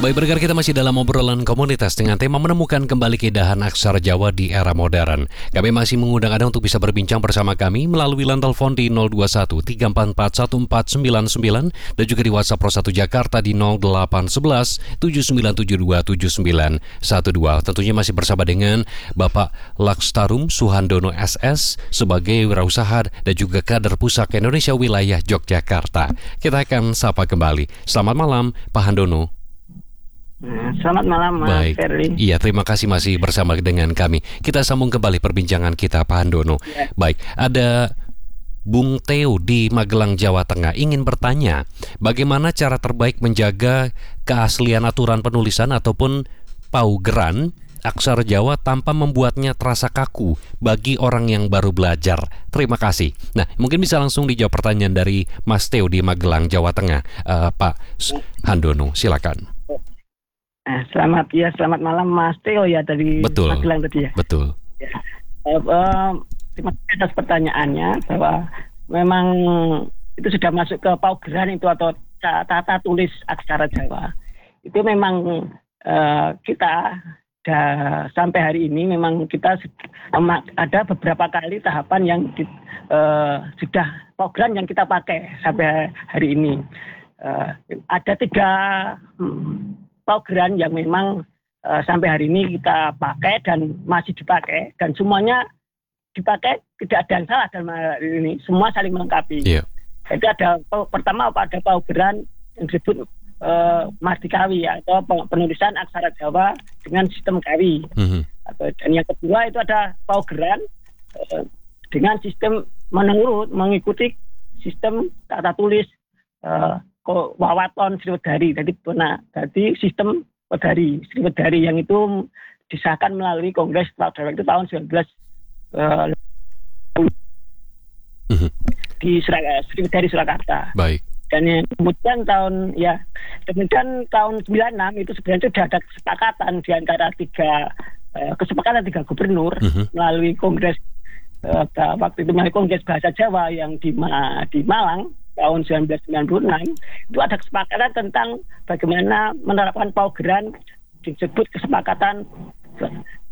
Baik, bergerak kita masih dalam obrolan komunitas dengan tema menemukan kembali keindahan aksara Jawa di era modern. Kami masih mengundang Anda untuk bisa berbincang bersama kami melalui line telepon di 021 344 1499 dan juga di WhatsApp Pro 1 Jakarta di 0811 7972 7912. Tentunya masih bersama dengan Bapak Lakstarum Suhandono SS sebagai wirausaha dan juga kader Pusaka Indonesia wilayah Yogyakarta. Kita akan sapa kembali. Selamat malam, Pak Handono. Selamat malam, Mas Ferli. Iya, terima kasih masih bersama dengan kami. Kita sambung kembali perbincangan kita, Pak Handono. Ya. Baik, ada Bung Teo di Magelang, Jawa Tengah ingin bertanya, bagaimana cara terbaik menjaga keaslian aturan penulisan ataupun paugeran aksara Jawa tanpa membuatnya terasa kaku bagi orang yang baru belajar. Terima kasih. Nah, mungkin bisa langsung dijawab pertanyaan dari Mas Teo di Magelang, Jawa Tengah. Pak Handono, silakan. Selamat malam Mas Teo ya dari Magelang tadi ya. Betul. Ya. Terima kasih atas pertanyaannya bahwa memang itu sudah masuk ke paugeran itu atau tata tulis aksara Jawa. Itu memang kita sampai hari ini memang kita ada beberapa kali tahapan yang sudah paugeran yang kita pakai sampai hari ini. Ada 3 paugeran yang memang sampai hari ini kita pakai dan masih dipakai dan semuanya dipakai, tidak ada yang salah dalam hal ini, semua saling melengkapi. Yeah. Jadi pertama ada paugeran yang disebut Mardikawi atau penulisan aksara Jawa dengan sistem kawi. Dan yang kedua itu ada paugeran dengan sistem menurut mengikuti sistem tata tulis Wawaton Sriwedari. Jadi sistem Sriwedari yang itu disahkan melalui Kongres Jawa itu tahun 19 di Sriwedari Surakarta. Baik. Dan kemudian tahun 96 itu sebenarnya sudah ada kesepakatan di antara 3 gubernur melalui Kongres waktu itu melalui Kongres Bahasa Jawa yang di Malang tahun 1996 itu ada kesepakatan tentang bagaimana menerapkan paugeran, disebut kesepakatan